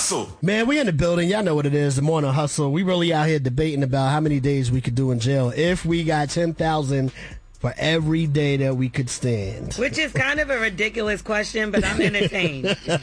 Hustle. Man, we in the building. Y'all know what it is. The Morning Hustle. We really out here debating about how many days we could do in jail if we got 10,000 for every day that we could stand. Which is kind of a ridiculous question, but I'm entertained.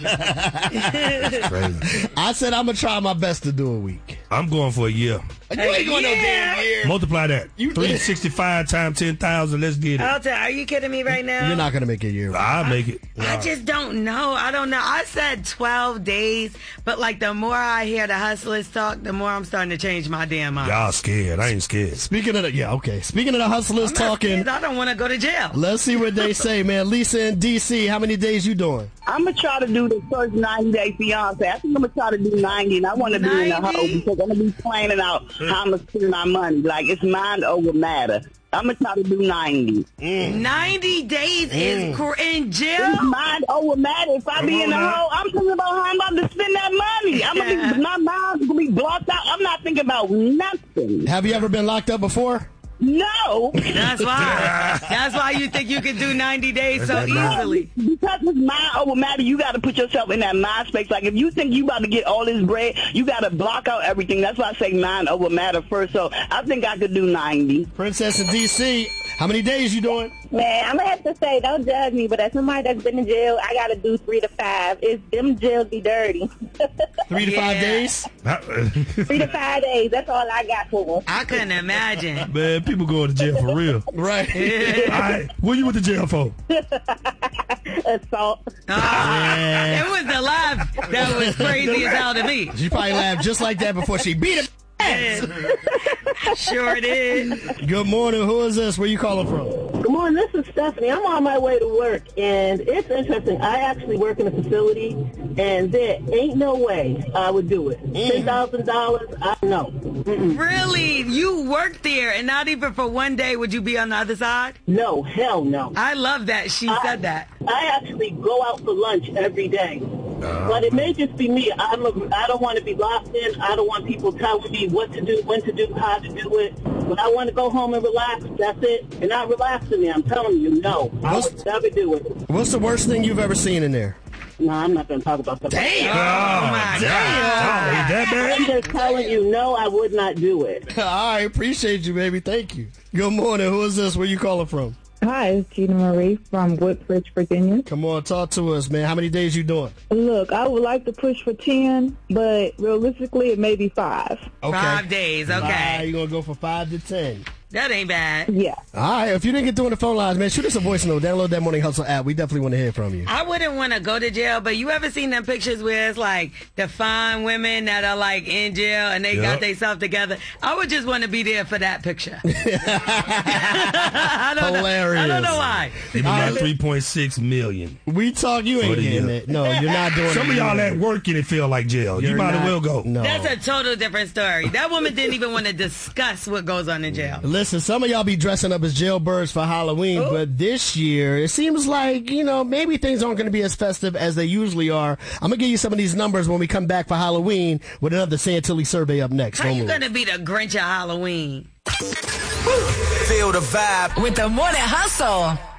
Crazy. I said I'm going to try my best to do a week. I'm going for a year. You ain't going no damn year. Multiply that. 365 times 10,000. Let's get it. Alta, are you kidding me right now? You're not going to make a year. I'll make it. I just don't know. I don't know. I said 12 days, but like the more I hear the hustlers talk, the more I'm starting to change my damn mind. Y'all scared. I ain't scared. Speaking of the hustlers talking. I don't want to go to jail. Let's see what they say, man. Lisa in D.C., how many days you doing? I'm going to try to do the first 90-day fiance. I think I'm going to try to do 90, and I want to be in the hole because I'm going to be planning out how I'm going to spend my money. Like, it's mind over matter. I'm going to try to do 90. 90 days is in jail? It's mind over matter. If I be in the hole, I'm thinking about how I'm about to spend that money. My mind's going to be blocked out. I'm not thinking about nothing. Have you ever been locked up before? No. That's why. That's why you think you can do 90 days so easily. Because it's mind over matter, you got to put yourself in that mind space. Like, if you think you about to get all this bread, you got to block out everything. That's why I say mind over matter first. So I think I could do 90. Princess in D.C., how many days you doing? Man, I'm going to have to say, don't judge me, but as somebody that's been in jail, I got to do 3 to 5. Them jails be dirty. 3 to 5 days? 3 to 5 days. That's all I got for them. I couldn't imagine. Man, people going to jail for real. Right. All right. What you went to jail for? Assault. It was the laugh that was crazy as hell to me. She probably laughed just like that before she beat him. Sure did. Good morning. Who is this? Where you calling from? Good morning. This is Stephanie. I'm on my way to work, and it's interesting. I actually work in a facility, and there ain't no way I would do it. $10,000, I know. Really? You work there, and not even for one day would you be on the other side? No, hell no. I love that she said that. I actually go out for lunch every day. But it may just be me. I don't want to be locked in. I don't want people telling me what to do, when to do, how to do it. But I want to go home and relax. That's it. And not relaxing me. I'm telling you, no. I would never do it. What's the worst thing you've ever seen in there? No, I'm not going to talk about that. Damn! Oh, my God. I'm just telling you, no, I would not do it. All right. Appreciate you, baby. Thank you. Good morning. Who is this? Where you calling from? Hi, it's Gina Marie from Woodbridge, Virginia. Come on, talk to us, man. How many days you doing? Look, I would like to push for 10, but realistically, it may be 5. Okay. 5 days, okay. You're going to go for 5 to 10. That ain't bad. Yeah. All right. If you didn't get through on the phone lines, man, shoot us a voice note. Download that Morning Hustle app. We definitely want to hear from you. I wouldn't want to go to jail, but you ever seen them pictures where it's like the fine women that are like in jail and they got themselves together? I would just want to be there for that picture. I don't Hilarious. I don't know why. They got 3.6 million. We talk, you ain't getting it. No, you're not doing it. Some of y'all at work and it feel like jail. You might as well go. No. That's a total different story. That woman didn't even want to discuss what goes on in jail. Listen, some of y'all be dressing up as jailbirds for Halloween, but this year it seems like, maybe things aren't going to be as festive as they usually are. I'm going to give you some of these numbers when we come back for Halloween with another Santilli survey up next. How you going to be the Grinch of Halloween? Feel the vibe with the Morning Hustle.